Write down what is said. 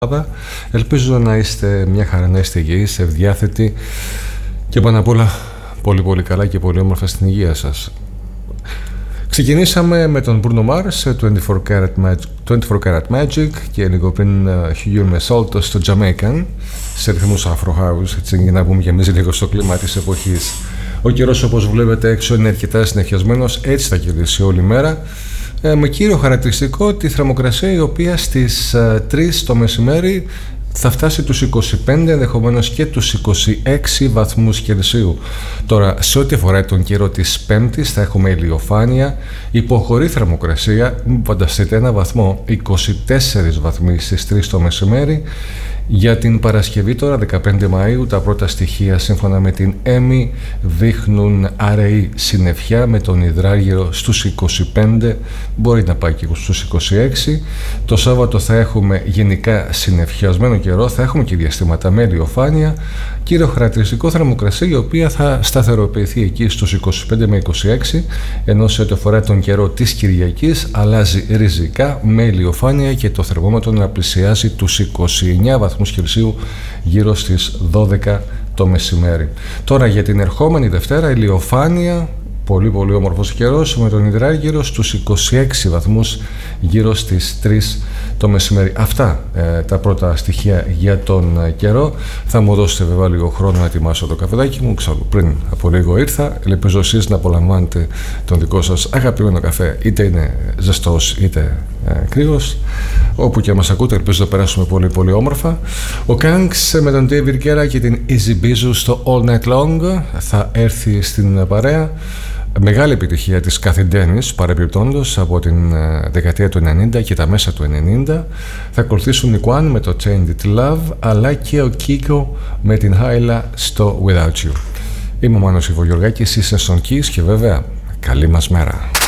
Ελπίζω να είστε μια χαρά, να είστε υγιείς, ευδιάθετοι και πάνω απ' όλα πολύ καλά και πολύ όμορφα στην υγεία σας. Ξεκινήσαμε με τον Bruno Mars, 24 Karat Magic και λίγο πριν Hugh Messalto στο Jamaican, σε ρυθμούς Afro House, έτσι για να μπούμε και εμείς λίγο στο κλίμα της εποχής. Ο καιρός, όπως βλέπετε έξω, είναι αρκετά συνεχιασμένος, έτσι θα κερδίσει όλη μέρα, με κύριο χαρακτηριστικό τη θερμοκρασία, η οποία στις 3 το μεσημέρι θα φτάσει τους 25, ενδεχομένως και τους 26 βαθμούς Κελσίου. Τώρα, σε ό,τι αφορά τον καιρό της Πέμπτης, θα έχουμε ηλιοφάνεια, υποχωρεί θερμοκρασία, μην φανταστείτε ένα βαθμό, 24 βαθμοί στις 3 το μεσημέρι. Για την Παρασκευή τώρα, 15 Μαΐου, τα πρώτα στοιχεία σύμφωνα με την ΕΜΗ δείχνουν αραιή συννεφιά με τον υδράργυρο στους 25, μπορεί να πάει και στους 26. Το Σάββατο θα έχουμε γενικά συννεφιασμένο καιρό, θα έχουμε και διαστήματα με ηλιοφάνεια, κύριο χαρακτηριστικό θερμοκρασία, η οποία θα σταθεροποιηθεί εκεί στους 25 με 26, ενώ σε ό,τι αφορά τον καιρό της Κυριακής αλλάζει ριζικά με ηλιοφάνεια και το θερμόμετρο να πλησιάζει τους 29 βαθμούς Κελσίου γύρω στις 12 το μεσημέρι. Τώρα για την ερχόμενη Δευτέρα, ηλιοφάνεια, πολύ όμορφος καιρός με τον υδράργυρο στους 26 βαθμούς γύρω στις 3 το μεσημέρι. Αυτά τα πρώτα στοιχεία για τον καιρό. Θα μου δώσετε βέβαια λίγο χρόνο να ετοιμάσω το καφεδάκι μου, ξέρω, πριν από λίγο ήρθα. Ελπίζω εσείς να απολαμβάνετε τον δικό σας αγαπημένο καφέ, είτε είναι ζεστός είτε κρύος. Όπου και μας ακούτε, ελπίζω να περάσουμε πολύ όμορφα. Ο Kanks με τον David Guetta και την Easy Bizu στο All Night Long θα έρθει στην παρέα. Μεγάλη επιτυχία της Kathy Dennis, παρεμπιπτόντως, από την δεκαετία του 90 και τα μέσα του 90. Θα ακολουθήσουν η Kwan με το Chained It Love, αλλά και ο Kiko με την Hyla στο Without You. Είμαι ο Μάνος Ιβογιοργάκης, είσαι στον Kiss και βέβαια καλή μας μέρα.